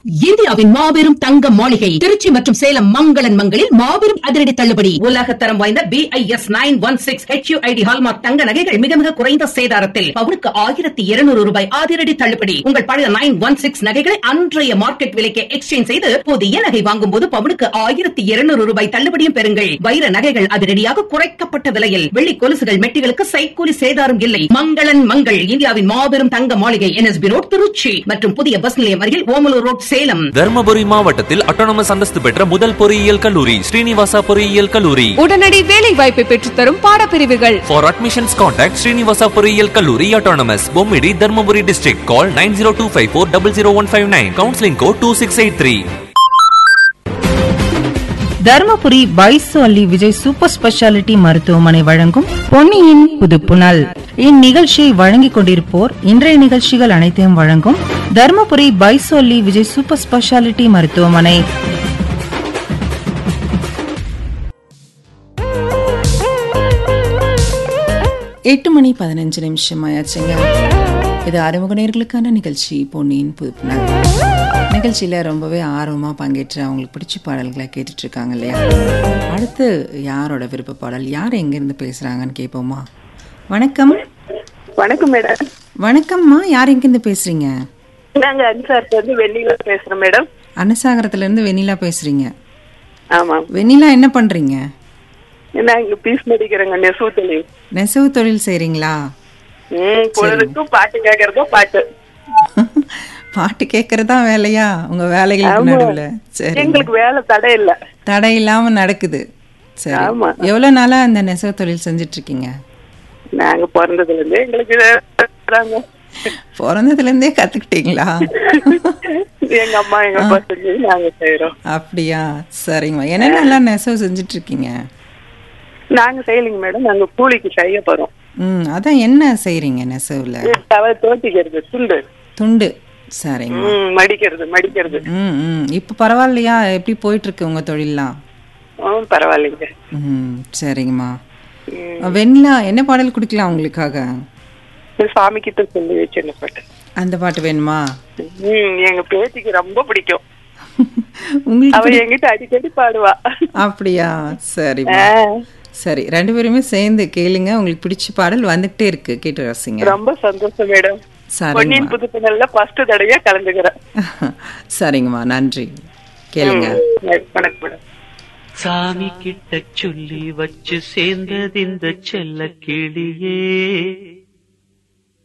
இந்தியாவின் மாபெரும் தங்க மாளிகை திருச்சி மற்றும் சேலம் மங்களன் மங்களில் மாபெரும் அதிரடி தள்ளுபடி. உலகத்தரம் வாய்ந்த BIS 916 HUID ஹால்மார்க் தங்க நகைகள் மிக மிக குறைந்த சேதாரத்தில் பவுனுக்கு 1200 ரூபாய் அதிரடி தள்ளுபடி. உங்கள் பழைய 916 நகைகளை அன்றைய மார்க்கெட் விலைக்கு எக்ஸ்சேஞ்ச் செய்து புதிய நகை வாங்கும் போது பவுனுக்கு 1200 ரூபாய் தள்ளுபடியும் பெறுங்கள். வைர நகைகள் அதிரடியாக குறைக்கப்பட்ட விலையில், வெள்ளி கொலுசுகள் மெட்டிகளுக்கு சைக்கூலி சேதாரம் இல்லை. மங்களன் மங்கள் இந்தியாவின் மாபெரும் தங்க மாளிகை NSB ரோட் திருச்சி மற்றும் புதிய பஸ் நிலையம் அருகில் ஓமலூர் ரோட் சேலம். தர்மபுரி மாவட்டத்தில் அட்டானமஸ் அந்தஸ்து பெற்ற முதல் பொறியியல் கல்லூரி ஸ்ரீனிவாசா பொறியியல் கல்லூரி. உடனடி வேலை வாய்ப்பை பெற்றுத்தரும் பாடப்பிரிவுகள். For admissions contact ஸ்ரீனிவாசா பொறியியல் கல்லூரி autonomous Bommidi Dharmapuri district. Call 9025400159. Counseling code 2683. Dharmapuri பைசு அள்ளி விஜய் சூப்பர் ஸ்பெஷாலிட்டி மருத்துவமனை வழங்கும் பொன்னியின் புதுப்புணல். இந்நிகழ்ச்சியை வழங்கிக் கொண்டிருப்போர் இன்றைய நிகழ்ச்சிகள் அனைத்தையும் வழங்கும் தர்மபுரி பைசு அள்ளி விஜய் சூப்பர் ஸ்பெஷாலிட்டி மருத்துவமனை. 8:15 ஆயாச்சுங்க. இது அறிமுக நேயர்களுக்கான நிகழ்ச்சி பொன்னியின் புதுப்புணல். நிகழ்ச்சியில் ரொம்பவே ஆர்வமாக பங்கேற்று அவங்களுக்கு பிடிச்ச பாடல்களை கேட்டுட்டு இருக்காங்க இல்லையா? அடுத்து யாரோட விருப்ப பாடல், யார் எங்கேருந்து பேசுகிறாங்கன்னு கேட்போமா? வணக்கம். வணக்கம் மேடம். வணக்கம்மா, யார் எங்கேருந்து பேசுறீங்க? நாங்க அன்சார்லேருந்து வெண்ணிலா பேசுறோம் மேடம். அன்னசாகரத்துலேருந்து வெண்ணிலா பேசுறீங்க? ஆமாம். வெண்ணிலா என்ன பண்ணுறீங்க? நாங்க பீஸ் mediக்கிறேங்க. நெசவு தொழில். நெசவு தொழில் செய்கிறீங்களா? பொழுதுக்கும் பாட்டு கேட்கறதோ பாட்டு. பாட்டு கேட்கறதா வேலையா உங்க வேலைகளுக்கு நடுவுல? சரி, எங்களுக்கு வேலை தடை இல்ல, தடை இல்லாம நடக்குது. சரி, எவ்வளவு நாளா அந்த நெசவு தொழில் செஞ்சுட்டு இருக்கீங்க? நாங்க பிறந்ததுல இருந்தே எங்களுக்கு பிறந்ததுல இருந்தே கத்துக்கிட்டீங்களா? எங்க அம்மா எங்க அப்பா செஞ்சு நாங்க செய்யறோம். அப்படியா? சரிங்கம்மா. என்னென்னலாம் நெசவு செஞ்சுட்டு இருக்கீங்க? நாங்க செய்யலைங்க மேடம், நாங்க கூலிக்கு செய்ய போறோம். அதான் என்ன செய்யறீங்க நெசவுல? தோட்டிக்கிறது, துண்டு துண்டு. சரிங்க. மடிக்கிறது. இப்ப பரவாயில்லையா? எப்படி போயிட்டு இருக்கு உங்க தொழிலாம்? பரவாயில்லைங்க. சரிங்கம்மா. வெண்ணிலா, என்ன பாடல் குடிக்கலாம் உங்களுக்காக? சாமி கிட்ட சொல்லி வச்சு பாட்டு. அந்த பாட்டு வேணுமா? எங்க பேத்திக்கு ரொம்ப பிடிக்கும். உங்களுக்கு அவ என்கிட்ட அடிக்கடி பாடுவா. அப்படியா? சரி சரி, ரெண்டு பேருமே சேர்ந்து கேளுங்க. உங்களுக்கு பிடிச்ச பாடல் வந்துகிட்டே இருக்கு, கேட்டு ரசிங்க. ரொம்ப சந்தோஷம் மேடம். பொன்னியின் புதுப்புணல்ல ஃபர்ஸ்ட் தடவையா கலந்துக்கிறேன். சரிங்கம்மா, நன்றி. கேளுங்க. வணக்கம் மேடம். சாமி கிட்ட சொல்லி வச்சு சேர்ந்தது இந்த செல்ல கிளியே.